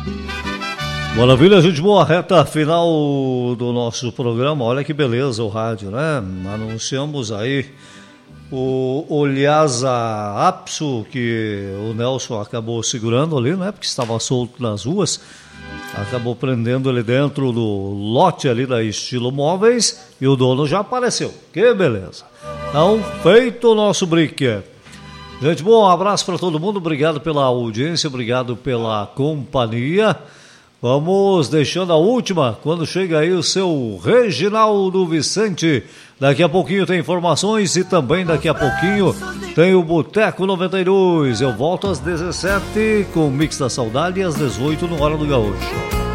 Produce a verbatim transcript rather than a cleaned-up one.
Maravilha, gente boa, reta final do nosso programa. Olha que beleza o rádio, né? Anunciamos aí o Olhasa Apso, que o Nelson acabou segurando ali, né? Porque estava solto nas ruas. Acabou prendendo ele dentro do lote ali da Estilo Móveis e o dono já apareceu. Que beleza. Então, feito o nosso brinquedo. Gente, bom, um abraço para todo mundo. Obrigado pela audiência, obrigado pela companhia. Vamos deixando a última, quando chega aí o seu Reginaldo Vicente. Daqui a pouquinho tem informações e também daqui a pouquinho tem o Boteco noventa e dois. Eu volto às dezessete com o Mix da Saudade e às dezoito no Hora do Gaúcho.